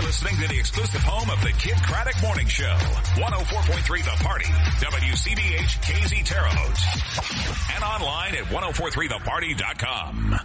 listening to the exclusive home of the Kid Craddock Morning Show. 104.3 The Party. WCBH KZ Terre Haute. And online at 1043theparty.com.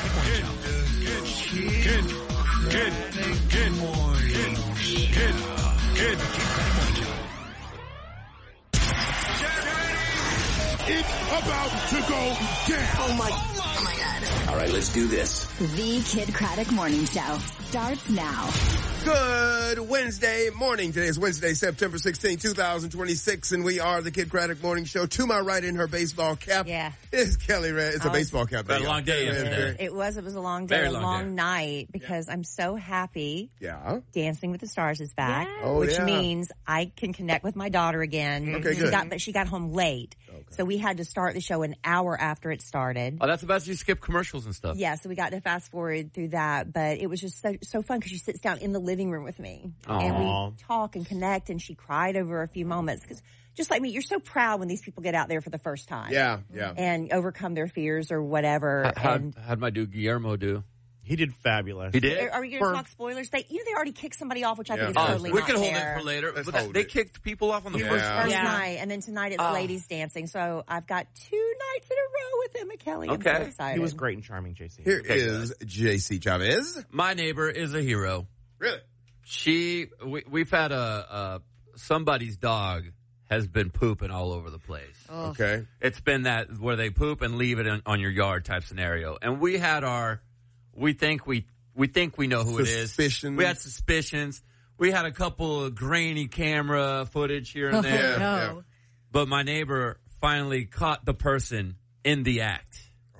It's about to go down. Oh my God. All right, let's do this. The Kid Craddock Morning Show starts now. Good Wednesday morning. Today is Wednesday, September 16, 2026, and we are the Kid Craddock Morning Show. To my right in her baseball cap is Kelly Red. It's a baseball cap. It's a long day yesterday. It was a long day, Very a long long night, because I'm so happy. Yeah. Dancing with the Stars is back, Oh, which yeah. means I can connect with my daughter again. Okay, good. But she got home late, so we had to start the show an hour after it started. Oh, that's the best. You skip commercials and stuff. Yeah, so we got to fast forward through that, but it was just so fun because she sits down in the living room with me. Aww. And we talk and connect, and she cried over a few moments because, just like me, you're so proud when these people get out there for the first time. Yeah. And overcome their fears or whatever. How'd my dude Guillermo do? He did fabulous. He did? Are we going to talk spoilers? They already kicked somebody off, which I think is totally we not can hold fair. it for later. Let's But hold they it. kicked people off on the first First night. night, and then tonight it's ladies dancing. So I've got 2 nights in a row with Emma Kelly. I'm Okay. so excited. He was great and charming, JC. Here is JC Chavez. My neighbor is a hero. Really? We've had somebody's dog has been pooping all over the place. Okay. It's been that where they poop and leave it on your yard type scenario. And we had we think we know who it is. Suspicions. We had suspicions. We had a couple of grainy camera footage here and there. Yeah. But my neighbor finally caught the person in the act.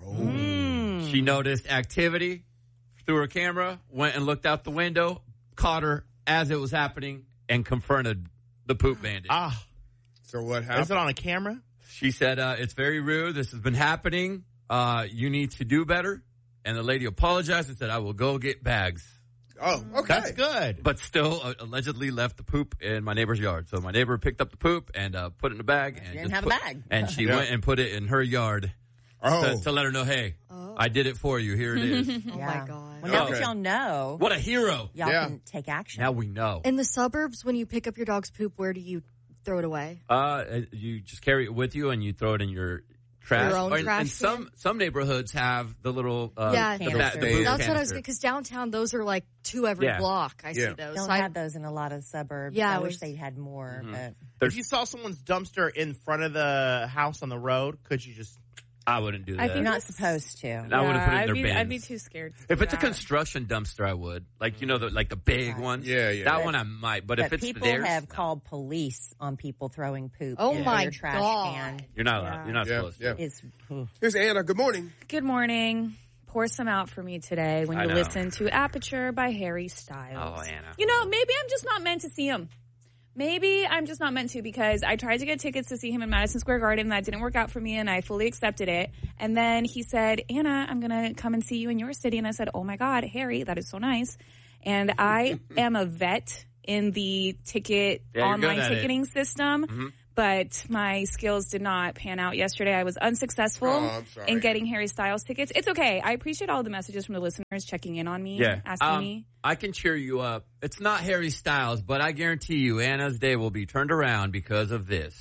She noticed activity through her camera, went and looked out the window, caught her as it was happening, and confronted the poop bandit. So what happened? Is it on a camera? She said, it's very rude. This has been happening. You need to do better. And the lady apologized and said, I will go get bags. Oh, okay. That's good. But still allegedly left the poop in my neighbor's yard. So my neighbor picked up the poop and put it in a bag. And didn't just have a bag. And she went and put it in her yard to let her know, hey, I did it for you. Here it is. Oh, my God. Well, now that y'all know, What a hero. y'all can take action. Now we know. In the suburbs, when you pick up your dog's poop, where do you throw it away? You just carry it with you and you throw it in your trash. Your own trash and some neighborhoods have the little Yeah. the Canister. boob That's what I was canister. because downtown those are like 2 every Yeah. block. I see Yeah. those. Don't So have those in a lot of suburbs. Yeah, I it wish was- they had more. But If you saw someone's dumpster in front of the house on the road, could you just... I wouldn't do that. you're not supposed to. I wouldn't put it in their bins. I'd be too scared. If it's a construction dumpster, I would. Like, the big ones. Yeah. That one I might. But if it's people theirs, have called police on people throwing poop Oh in my their trash God. can. you're not allowed. You're not supposed to. Yeah. It's Here's Anna. Good morning. Good morning. Pour some out for me today when I you know. listen to Aperture by Harry Styles. Oh, Anna. Maybe I'm just not meant to see him. Maybe I'm just not meant to, because I tried to get tickets to see him in Madison Square Garden. That didn't work out for me, and I fully accepted it. And then he said, Anna, I'm going to come and see you in your city. And I said, oh, my God, Harry, that is so nice. And I am a vet in the online good at it. ticketing system. But my skills did not pan out yesterday. I was unsuccessful I'm sorry. in getting Harry Styles tickets. It's okay. I appreciate all the messages from the listeners checking in on me, asking me. I can cheer you up. It's not Harry Styles, but I guarantee you Anna's day will be turned around because of this.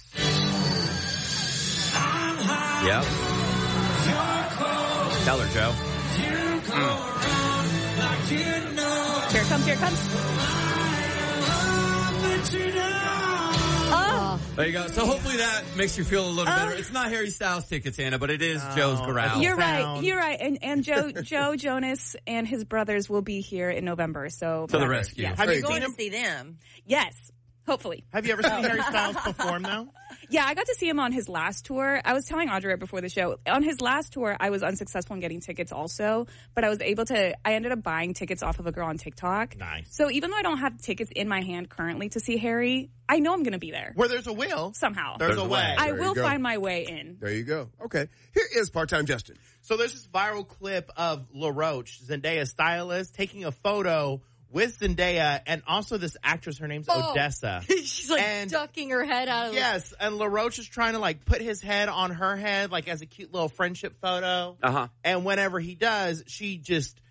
Yep. Tell her, Joe. Here it comes, here it comes. There you go. So hopefully that makes you feel a little better. It's not Harry Styles tickets, Anna, but it is Joe's growl. You're right. And Joe Jonas and his brothers will be here in November. So To the rescue. Yes. Have you You're seen going to him? see them. Yes. Hopefully. Have you ever seen Harry Styles perform, though? Yeah, I got to see him on his last tour. I was telling Audrey right before the show, on his last tour, I was unsuccessful in getting tickets also, but I ended up buying tickets off of a girl on TikTok. Nice. So even though I don't have tickets in my hand currently to see Harry, I know I'm going to be there. Where there's a will, Somehow. there's a way. I There you will go. find my way in. There you go. Okay. Here is part-time Justin. So there's this viral clip of LaRoche, Zendaya's stylist, taking a photo with Zendaya and also this actress. Her name's Odessa. She's like And- ducking her head out of Yes, and LaRoche is trying to like put his head on her head like as a cute little friendship photo. Uh-huh. And whenever he does, she just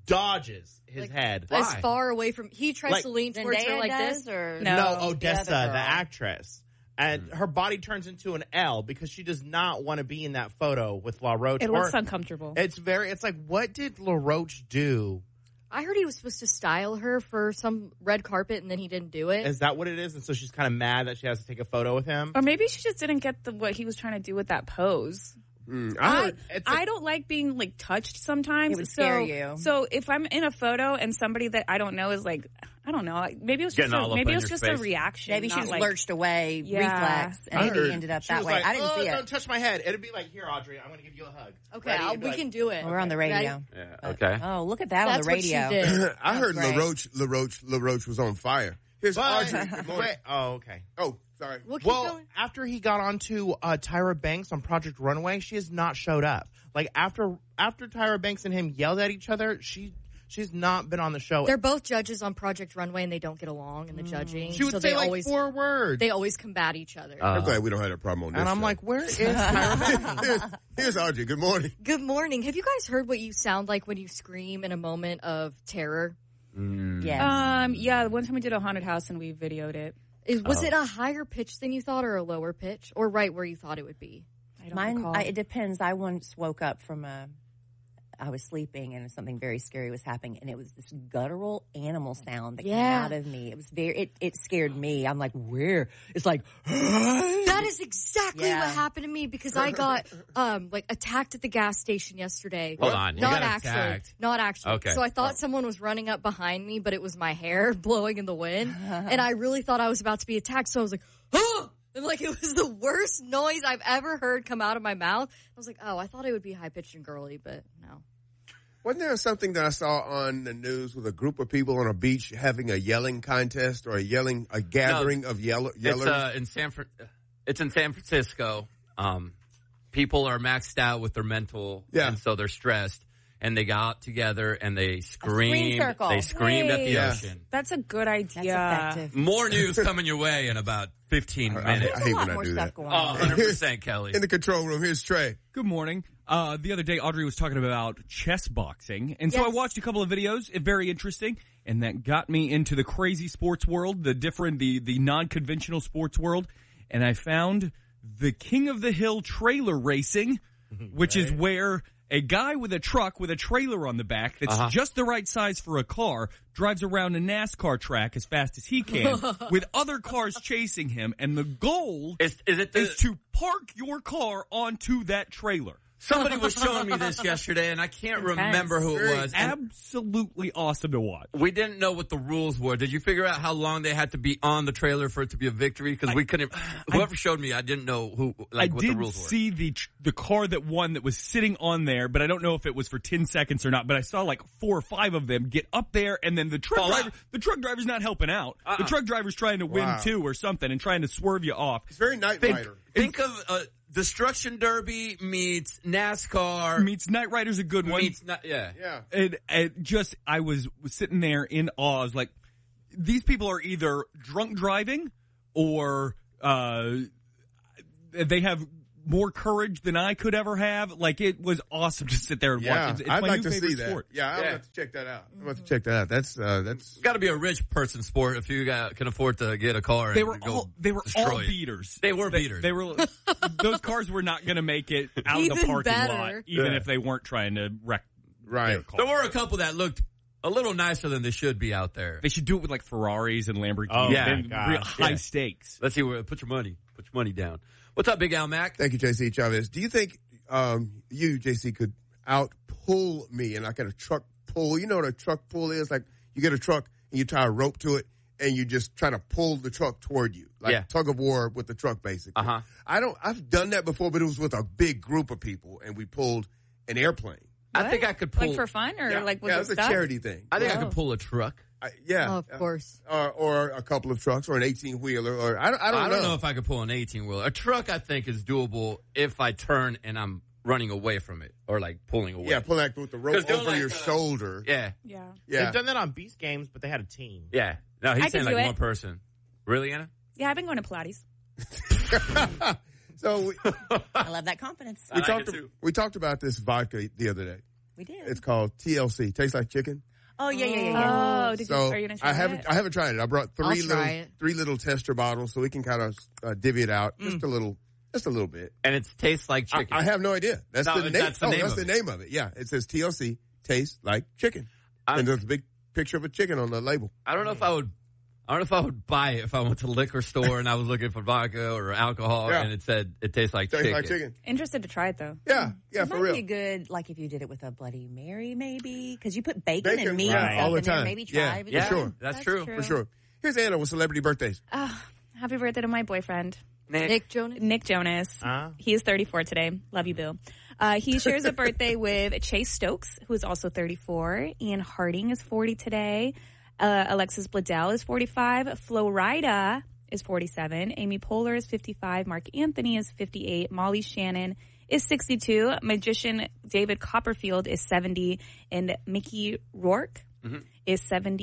dodges his head. As far away from, he tries to lean towards her like this. Or No, Odessa, the actress. And her body turns into an L because she does not want to be in that photo with LaRoche. It looks uncomfortable. It's like, what did LaRoche do? I heard he was supposed to style her for some red carpet, and then he didn't do it. Is that what it is? And so she's kind of mad that she has to take a photo with him? Or maybe she just didn't get what he was trying to do with that pose. I don't like being like touched sometimes. It would scare you. So if I'm in a photo and somebody that I don't know is like, I don't know, maybe it was just a reaction. Maybe she just lurched away, reflex, and maybe ended up that way. Like, I didn't see it. Don't touch my head. It'd be like, here, Audrey, I'm going to give you a hug. Okay, we can do it. We're on the radio. Yeah, okay. Oh, look at that on the radio. What she did. I heard LaRoche was on fire. Here's Audrey. Good morning. Oh, okay. Oh, sorry. Well, after he got onto Tyra Banks on Project Runway, she has not showed up. Like, after Tyra Banks and him yelled at each other, she's not been on the show. They're both judges on Project Runway, and they don't get along in the judging. She would say like 4 words. They always combat each other. I'm glad we don't have that problem on this And I'm show. like, where is Tyra Banks? Here's Audrey. Good morning. Good morning. Have you guys heard what you sound like when you scream in a moment of terror? Yes. Yeah, one time we did a haunted house and we videoed it. Was it a higher pitch than you thought or a lower pitch? Or right where you thought it would be? I don't recall. It depends. I once woke up from I was sleeping and something very scary was happening, and it was this guttural animal sound that came out of me. It was it scared me. I'm like, where? It's like, that is exactly what happened to me because I got like attacked at the gas station yesterday. Hold on, you not got actually, attacked. not actually. Okay. So I thought someone was running up behind me, but it was my hair blowing in the wind, and I really thought I was about to be attacked. So I was like, oh! And like, it was the worst noise I've ever heard come out of my mouth. I was like, oh, I thought it would be high-pitched and girly, but no. Wasn't there something that I saw on the news with a group of people on a beach having a yelling contest or a gathering of yellers? It's in San Francisco. People are maxed out with their mental, and so they're stressed. And they got together and they screamed. They screamed at the ocean. That's a good idea. That's effective. More news coming your way in about 15 minutes. I hate when I more do stuff that. going on. 100%, Kelly. In the control room, here's Trey. Good morning. The other day, Audrey was talking about chess boxing, and so I watched a couple of videos, very interesting, and that got me into the crazy sports world, the non-conventional sports world, and I found the King of the Hill trailer racing, which is where a guy with a truck with a trailer on the back that's just the right size for a car drives around a NASCAR track as fast as he can with other cars chasing him, and the goal is to park your car onto that trailer. Somebody was showing me this yesterday, and I can't remember who it was. Absolutely awesome to watch. We didn't know what the rules were. Did you figure out how long they had to be on the trailer for it to be a victory? Because we couldn't. Whoever showed me, I didn't know what the rules were. I did see the car that won that was sitting on there, but I don't know if it was for 10 seconds or not. But I saw like 4 or 5 of them get up there, and then the truck driver's not help's not helping out. The truck driver's trying to win too or something and trying to swerve you off. It's very Knight Rider. Think of Destruction Derby meets NASCAR. Meets Knight Rider's a good one. And just, I was sitting there in awe. I was like, these people are either drunk driving or they have more courage than I could ever have. Like, it was awesome to sit there and watch. It's I'd my like new to favorite see that. sport. Yeah, I'm about to check that out. That's It's got to be a rich person sport if you can afford to get a car. They were all beaters. They were beaters. They were. Those cars were not going to make it out of the parking lot, even if they weren't trying to wreck their car. There were a couple that looked a little nicer than they should be out there. They should do it with like Ferraris and Lamborghinis. Real high stakes. Let's see where put your money down. What's up, Big Al Mac? Thank you, JC Chavez. Do you think you, JC, could out-pull me and I got a truck pull? You know what a truck pull is? Like, you get a truck and you tie a rope to it and you just try to pull the truck toward you. Like tug of war with the truck, basically. I've done that before, but it was with a big group of people and we pulled an airplane. What? I think I could pull. Like for fun or like was it it was a charity thing. I think I could pull a truck. Of course. Or a couple of trucks or an 18-wheeler or I don't know if I could pull an 18-wheeler. A truck I think is doable if I turn and I'm running away from it or like pulling away. Yeah, pulling with the rope over your shoulder. Yeah. They've done that on Beast Games, but they had a team. Yeah. No, he's saying like one person. Really, Anna? Yeah, I've been going to Pilates. So I love that confidence. we talked about this vodka the other day. We did. It's called TLC. Tastes like chicken. Oh, yeah. Oh, So are you going to try it? I haven't tried it. I brought I'll try three little tester bottles so we can kind of divvy it out just a little bit. And it tastes like chicken. I have no idea. That's No, the name. that's the name that's of the it. name of it. Yeah, it says TLC. Tastes like chicken. And there's a big picture of a chicken on the label. I don't know if I would buy it if I went to the liquor store and I was looking for vodka or alcohol and it said it tastes like Tastes chicken. like chicken. Interested to try it, though. Yeah, It for might real. be good, like if you did it with a Bloody Mary, maybe, because you put bacon and meat right, and stuff all the in there. time. Maybe try Yeah, it. for sure. That's true. For sure. Here's Anna with celebrity birthdays. Happy birthday to my boyfriend, Nick Jonas. Nick Jonas. He is 34 today. Love you, Bill. He shares a birthday with Chase Stokes, who is also 34. Ian Harding is 40 today. Alexis Bledel is 45. Flo Rida is 47. Amy Poehler is 55. Mark Anthony is 58. Molly Shannon is 62. Magician David Copperfield is 70. And Mickey Rourke is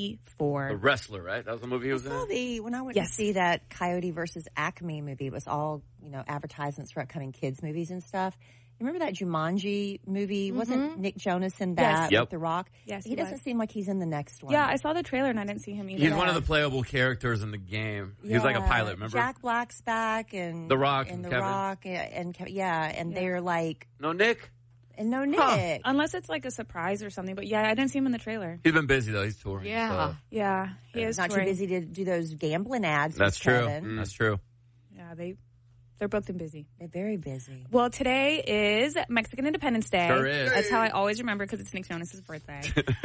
74. The wrestler, right? That was the movie he was in? When I went to see that Coyote versus Acme movie, it was all, advertisements for upcoming kids movies and stuff. Remember that Jumanji movie? Wasn't Nick Jonas in that with The Rock? Yes, he doesn't seem like he's in the next one. Yeah, I saw the trailer and I didn't see him either. He's one of the playable characters in the game. He was like a pilot, remember? Jack Black's back and The Rock and and The Kevin. Rock and they're like No Nick? and no Nick. Unless it's like a surprise or something. But yeah, I didn't see him in the trailer. He's been busy though. He's touring. Yeah. So. Yeah, he is Not touring. too busy to do those gambling ads. That's with true. Kevin. That's true. Yeah, they're both been busy. They're very busy. Well, today is Mexican Independence Day. Sure is. That's how I always remember because it's Nick Jonas' birthday.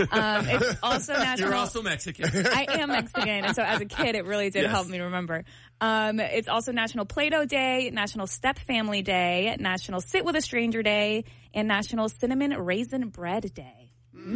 It's also National. You're also Mexican. I am Mexican, and so as a kid, it really did help me remember. It's also National Play-Doh Day, National Step Family Day, National Sit with a Stranger Day, and National Cinnamon Raisin Bread Day.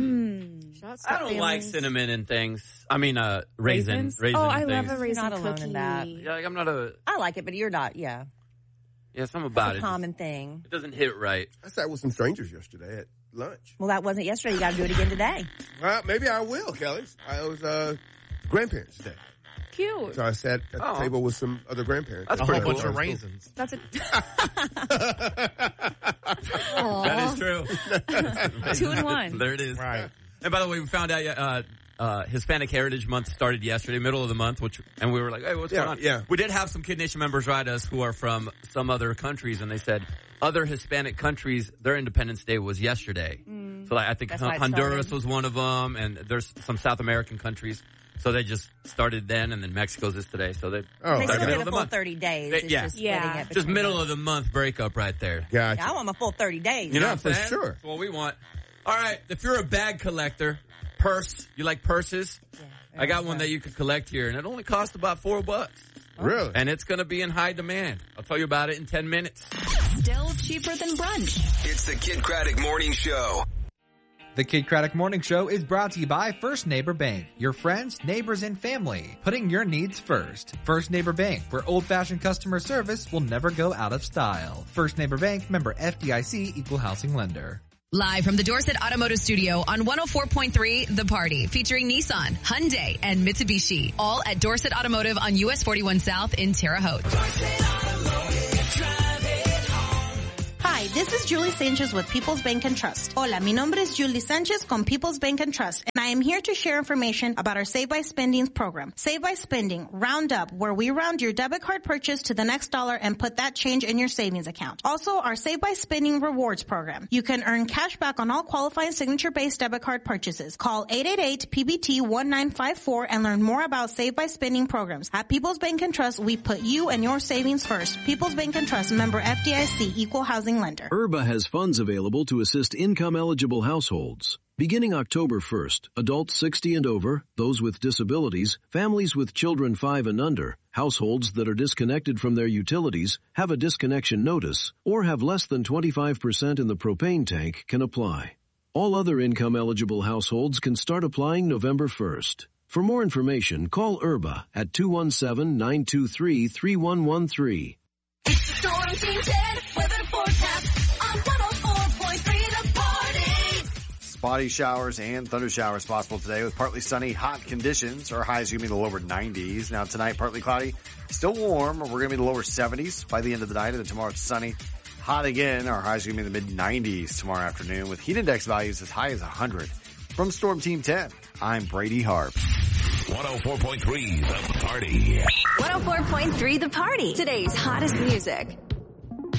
I don't like cinnamon and things. I mean, raisins. Oh, I and love things. a raisin You're not alone cookie. in that. Yeah, like I'm not a. I like it, but you're not. Yeah, Yeah, something about it's a it. common thing. It doesn't hit right. I sat with some strangers yesterday at lunch. Well, that wasn't yesterday. You got to do it again today. Well, maybe I will, Kelly. I was grandparents' day. Cute. So I sat at the table with some other grandparents. That's A pretty whole cool. bunch of raisins. That's it. That is true. 2 in 1. There it is. Right. And by the way, we found out Hispanic Heritage Month started yesterday, middle of the month, and we were like, hey, what's going on? Yeah. We did have some Kid Nation members write us who are from some other countries, and they said other Hispanic countries, their Independence Day was yesterday. So I think That's why it Honduras started. was one of them, and there's some South American countries. So they just started then, and then Mexico's is today. So they They started still middle get of a the full month. 30 days. They- It's yeah. just Yeah. splitting it Just between middle them. of the month breakup right there. Gotcha. Yeah, I want my full 30 days. You know Yeah, what I'm for saying? sure. That's what we want. All right, if you're a bag collector, you like purses? I got one that you could collect here, and it only costs about $4. Really? And it's going to be in high demand. I'll tell you about it in 10 minutes. Still cheaper than brunch. It's the Kid Craddock Morning Show. The Kid Craddock Morning Show is brought to you by First Neighbor Bank, your friends, neighbors, and family, putting your needs first. First Neighbor Bank, where old-fashioned customer service will never go out of style. First Neighbor Bank, member FDIC, equal housing lender. Live from the Dorset Automotive Studio on 104.3 The Party, featuring Nissan, Hyundai, and Mitsubishi, all at Dorset Automotive on US 41 South in Terre Haute. Hi, this is Julie Sanchez with People's Bank and Trust. Hola, mi nombre es Julie Sanchez con People's Bank and Trust, and I am here to share information about our Save by Spending program. Save by Spending, round up, where we round your debit card purchase to the next dollar and put that change in your savings account. Also, our Save by Spending rewards program. You can earn cash back on all qualifying signature-based debit card purchases. Call 888-PBT-1954 and learn more about Save by Spending programs. At People's Bank and Trust, we put you and your savings first. People's Bank and Trust, member FDIC, equal housing lender. IRBA has funds available to assist income-eligible households. Beginning October 1st, adults 60 and over, those with disabilities, families with children 5 and under, households that are disconnected from their utilities, have a disconnection notice, or have less than 25% in the propane tank can apply. All other income-eligible households can start applying November 1st. For more information, call IRBA at 217-923-3113. Storm Team 10 weather forecast on 104.3 The Party. Spotty showers and thunder showers possible today with partly sunny, hot conditions. Our highs are going to be in the lower 90s. Now tonight, partly cloudy, still warm. We're going to be in the lower 70s by the end of the night. And then tomorrow it's sunny Hot again. Our highs are going to be in the mid-90s tomorrow afternoon with heat index values as high as 100. From Storm Team 10, I'm Brady Harp. 104.3 The Party. 104.3 The Party. Today's hottest music.